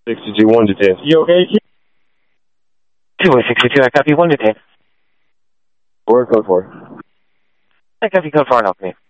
62, 1 to 10. You okay, Keith? 262, I copy 1 to 10. Word code 4. I copy code 4 and help me.